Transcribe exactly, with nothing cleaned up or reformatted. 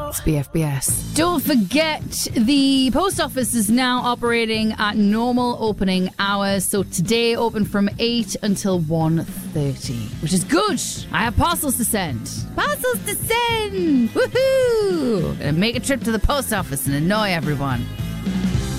It's B F B S. Don't forget, the post office is now operating at normal opening hours. So today open from eight until one thirty, which is good. I have parcels to send. Parcels to send! Woohoo! Gonna make a trip to the post office and annoy everyone.